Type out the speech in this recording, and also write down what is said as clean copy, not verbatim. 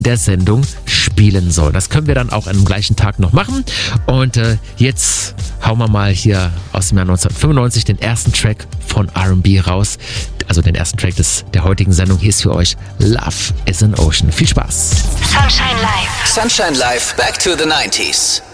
der Sendung spielen soll. Das können wir dann auch am gleichen Tag noch machen. Und jetzt hauen wir mal hier aus dem Jahr 1995 den ersten Track von R&B raus. Also den ersten Track der heutigen Sendung. Hier ist für euch Love is an Ocean. Viel Spaß. Sunshine Live. Sunshine Live, back to the 90s.